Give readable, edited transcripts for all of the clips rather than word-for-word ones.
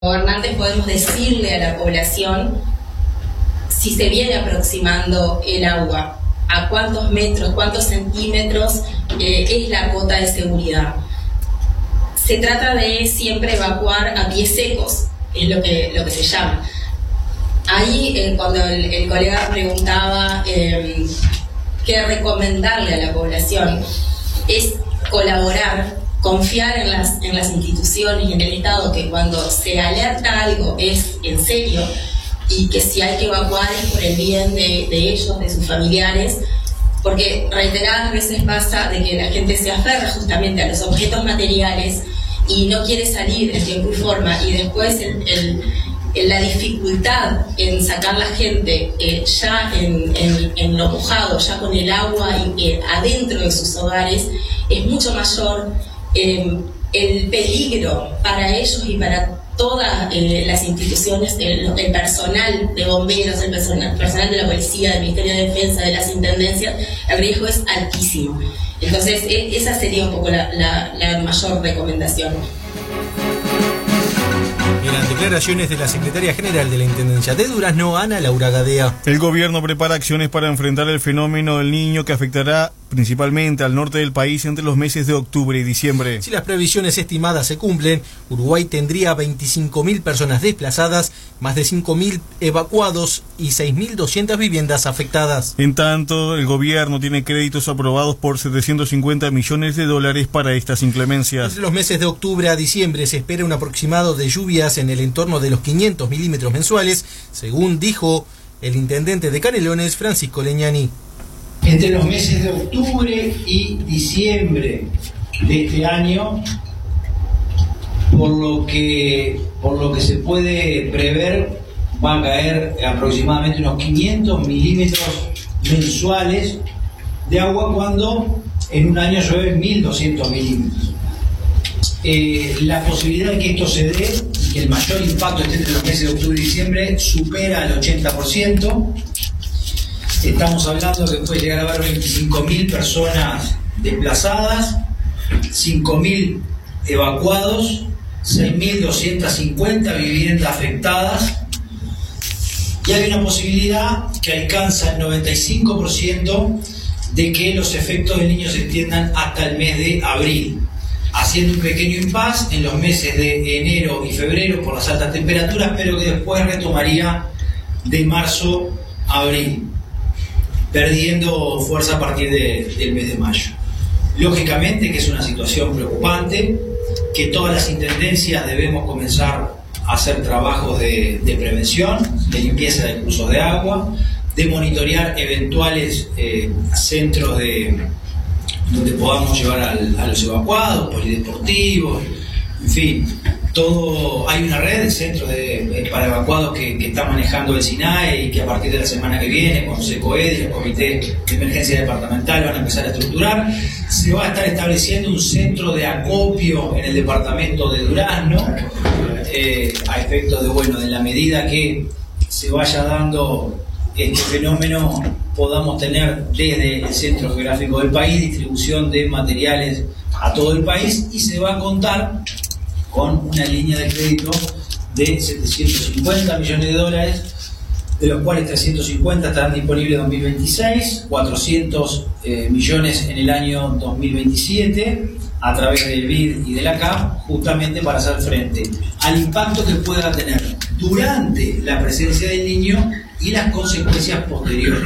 gobernantes podemos decirle a la población si se viene aproximando el agua, a cuántos metros, cuántos centímetros es la cota de seguridad. Se trata de siempre evacuar a pies secos, es lo que se llama. Ahí cuando el colega preguntaba qué recomendarle a la población, es colaborar, confiar en las instituciones y en el Estado, que cuando se alerta algo es en serio y que si hay que evacuar es por el bien de ellos, de sus familiares, porque reiteradas veces pasa de que la gente se aferra justamente a los objetos materiales y no quiere salir en tiempo y forma, y después la dificultad en sacar la gente ya en lo mojado, ya con el agua adentro de sus hogares, es mucho mayor. El peligro para ellos y para todas las instituciones, el personal de bomberos, el personal de la policía, del Ministerio de Defensa, de las intendencias, el riesgo es altísimo. Entonces, esa sería un poco la mayor recomendación. Eran declaraciones de la secretaria general de la Intendencia de Durazno, Ana Laura Gadea. El gobierno prepara acciones para enfrentar el fenómeno del Niño, que afectará principalmente al norte del país entre los meses de octubre y diciembre. Si las previsiones estimadas se cumplen, Uruguay tendría 25.000 personas desplazadas, más de 5.000 evacuados y 6.200 viviendas afectadas. En tanto, el gobierno tiene créditos aprobados por $750 millones para estas inclemencias. Entre los meses de octubre a diciembre se espera un aproximado de lluvias en el entorno de los 500 milímetros mensuales, según dijo el intendente de Canelones, Francisco Leñani. Entre los meses de octubre y diciembre de este año, por lo que se puede prever, va a caer aproximadamente unos 500 milímetros mensuales de agua, cuando en un año llueve 1.200 milímetros. La posibilidad de que esto se dé y que el mayor impacto esté entre los meses de octubre y diciembre supera el 80%. Estamos hablando que puede llegar a haber 25.000 personas desplazadas, 5.000 evacuados, 6.250 viviendas afectadas, y hay una posibilidad que alcanza el 95% de que los efectos del Niño se extiendan hasta el mes de abril, haciendo un pequeño impasse en los meses de enero y febrero por las altas temperaturas, pero que después retomaría de marzo a abril, perdiendo fuerza a partir del mes de mayo. Lógicamente que es una situación preocupante, que todas las intendencias debemos comenzar a hacer trabajos de prevención, de limpieza de cursos de agua, de monitorear eventuales centros donde podamos llevar a los evacuados, polideportivos, en fin. Hay una red de centros para evacuados que está manejando el SINAE, y que a partir de la semana que viene, con SECOED y el Comité de Emergencia Departamental, van a empezar a estructurar. Se va a estar estableciendo un centro de acopio en el departamento de Durazno, a efectos de la medida que se vaya dando este fenómeno, podamos tener desde el centro geográfico del país distribución de materiales a todo el país, y se va a contar con una línea de crédito de $750 millones, de los cuales 350 estarán disponibles en 2026, 400 millones en el año 2027, a través del BID y de la CAP, justamente para hacer frente al impacto que pueda tener durante la presencia del Niño y las consecuencias posteriores.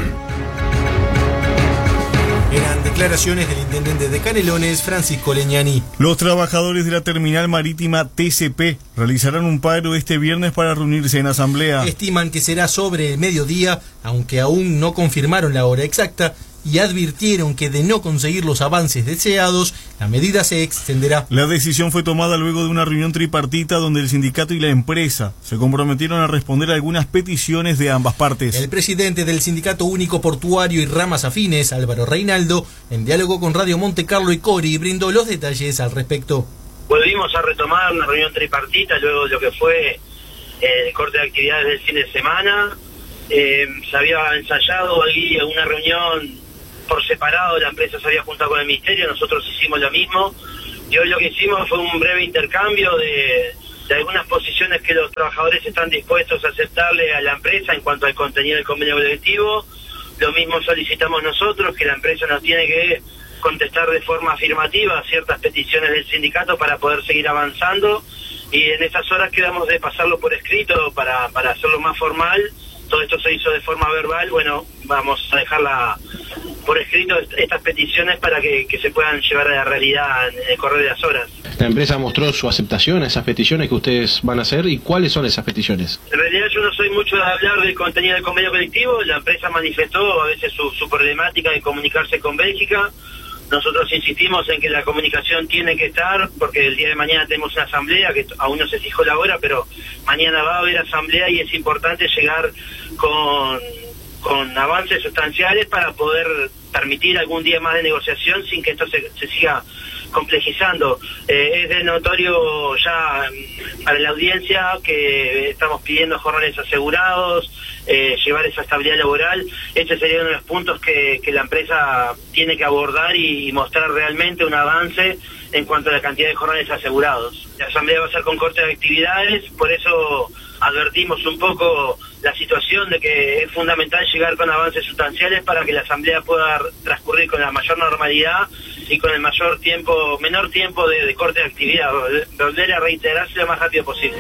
Eran declaraciones del intendente de Canelones, Francisco Leñani. Los trabajadores de la terminal marítima TCP realizarán un paro este viernes para reunirse en asamblea. Estiman que será sobre el mediodía, aunque aún no confirmaron la hora exacta, y advirtieron que de no conseguir los avances deseados, la medida se extenderá. La decisión fue tomada luego de una reunión tripartita donde el sindicato y la empresa se comprometieron a responder a algunas peticiones de ambas partes. El presidente del Sindicato Único Portuario y Ramas Afines, Álvaro Reinaldo, en diálogo con Radio Monte Carlo y Cori, brindó los detalles al respecto. Volvimos a retomar una reunión tripartita luego de lo que fue el corte de actividades del fin de semana. Se había ensayado ahí una reunión por separado, la empresa se había juntado con el ministerio, nosotros hicimos lo mismo, y hoy lo que hicimos fue un breve intercambio de algunas posiciones que los trabajadores están dispuestos a aceptarle a la empresa en cuanto al contenido del convenio colectivo. Lo mismo solicitamos nosotros, que la empresa nos tiene que contestar de forma afirmativa a ciertas peticiones del sindicato para poder seguir avanzando, y en estas horas quedamos de pasarlo por escrito para hacerlo más formal. Todo esto se hizo de forma verbal. Bueno, vamos a dejarla por escrito estas peticiones para que se puedan llevar a la realidad en el correr de las horas. La empresa mostró su aceptación a esas peticiones que ustedes van a hacer, ¿y cuáles son esas peticiones? En realidad yo no soy mucho de hablar del contenido del convenio colectivo. La empresa manifestó a veces su problemática de comunicarse con Bélgica. Nosotros insistimos en que la comunicación tiene que estar, porque el día de mañana tenemos una asamblea, que aún no se fijó la hora, pero mañana va a haber asamblea y es importante llegar con avances sustanciales para poder permitir algún día más de negociación sin que esto se siga complejizando. Es de notorio ya para la audiencia que estamos pidiendo jornales asegurados, llevar esa estabilidad laboral. Este sería uno de los puntos que la empresa tiene que abordar y mostrar realmente un avance en cuanto a la cantidad de jornales asegurados. La asamblea va a ser con corte de actividades, por eso advertimos un poco la situación de que es fundamental llegar con avances sustanciales para que la asamblea pueda transcurrir con la mayor normalidad y con el menor tiempo de corte de actividad, volver a reiterarse lo más rápido posible.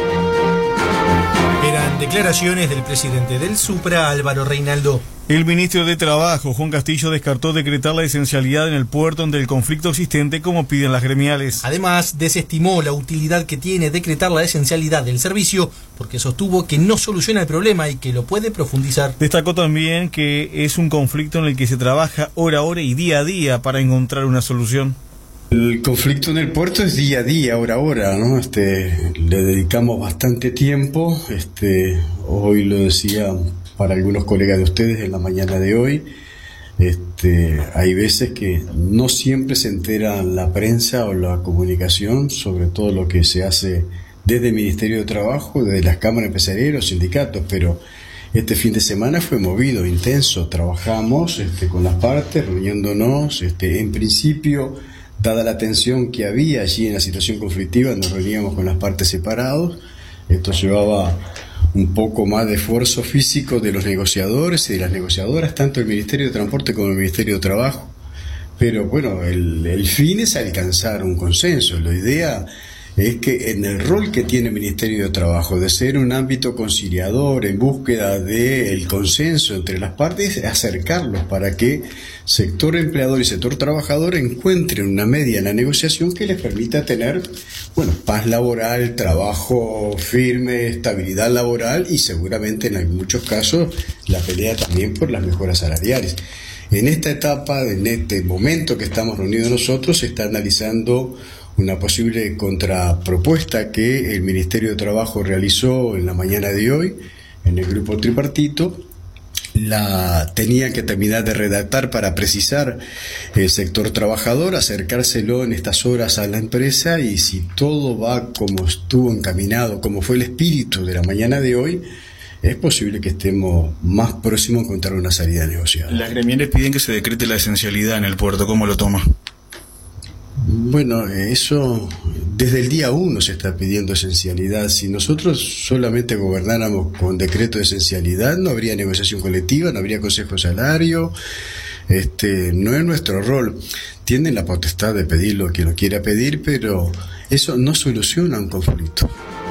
Eran declaraciones del presidente del Supra, Álvaro Reinaldo. El ministro de Trabajo, Juan Castillo, descartó decretar la esencialidad en el puerto ante el conflicto existente como piden las gremiales. Además, desestimó la utilidad que tiene decretar la esencialidad del servicio porque sostuvo que no soluciona el problema y que lo puede profundizar. Destacó también que es un conflicto en el que se trabaja hora a hora y día a día para encontrar una solución. El conflicto en el puerto es día a día, hora a hora, ¿no? Le dedicamos bastante tiempo. Hoy lo decía para algunos colegas de ustedes en la mañana de hoy. Hay veces que no siempre se entera la prensa o la comunicación sobre todo lo que se hace desde el Ministerio de Trabajo, desde las cámaras empresariales, los sindicatos, pero este fin de semana fue movido, intenso. Trabajamos con las partes, reuniéndonos. En principio, dada la tensión que había allí en la situación conflictiva, nos reuníamos con las partes separados. Esto llevaba un poco más de esfuerzo físico de los negociadores y de las negociadoras, tanto el Ministerio de Transporte como el Ministerio de Trabajo. Pero bueno, el fin es alcanzar un consenso. La idea es que en el rol que tiene el Ministerio de Trabajo de ser un ámbito conciliador en búsqueda del consenso entre las partes, acercarlos para que sector empleador y sector trabajador encuentren una media en la negociación que les permita tener, paz laboral, trabajo firme, estabilidad laboral y seguramente en muchos casos la pelea también por las mejoras salariales. En esta etapa, en este momento que estamos reunidos nosotros, se está analizando una posible contrapropuesta que el Ministerio de Trabajo realizó en la mañana de hoy en el grupo tripartito. La tenía que terminar de redactar para precisar el sector trabajador, acercárselo en estas horas a la empresa, y si todo va como estuvo encaminado, como fue el espíritu de la mañana de hoy, es posible que estemos más próximos a encontrar una salida negociada. Las gremiales piden que se decrete la esencialidad en el puerto. ¿Cómo lo toma? Bueno, eso desde el día 1 se está pidiendo esencialidad. Si nosotros solamente gobernáramos con decreto de esencialidad, no habría negociación colectiva, no habría consejo de salario. No es nuestro rol. Tienen la potestad de pedir lo que lo quiera pedir, pero eso no soluciona un conflicto.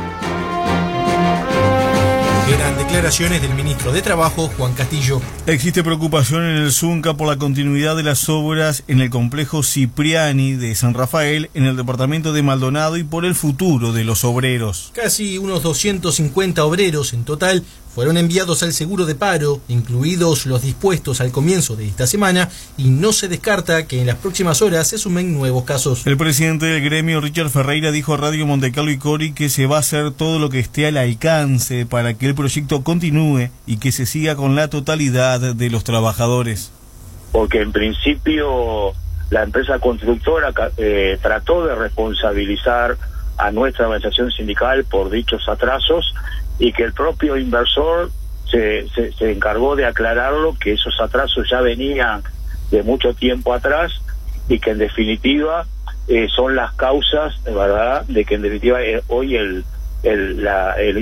Eran declaraciones del ministro de Trabajo, Juan Castillo. Existe preocupación en el Zunca por la continuidad de las obras en el complejo Cipriani de San Rafael, en el departamento de Maldonado, y por el futuro de los obreros. Casi unos 250 obreros en total fueron enviados al seguro de paro, incluidos los dispuestos al comienzo de esta semana, y no se descarta que en las próximas horas se sumen nuevos casos. El presidente del gremio, Richard Ferreira, dijo a Radio Montecarlo y Cori que se va a hacer todo lo que esté al alcance para que el proyecto continúe y que se siga con la totalidad de los trabajadores. Porque en principio la empresa constructora trató de responsabilizar a nuestra organización sindical por dichos atrasos, y que el propio inversor se encargó de aclararlo, que esos atrasos ya venían de mucho tiempo atrás y que en definitiva son las causas, ¿verdad?, de que en definitiva hoy el